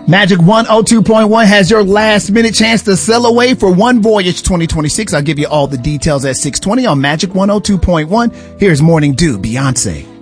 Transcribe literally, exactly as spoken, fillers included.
Magic one oh two point one has your last minute chance to sail away for One Voyage twenty twenty-six. I'll give you all the details at six twenty on Magic one oh two point one. Here's Morning Dew, Beyonce.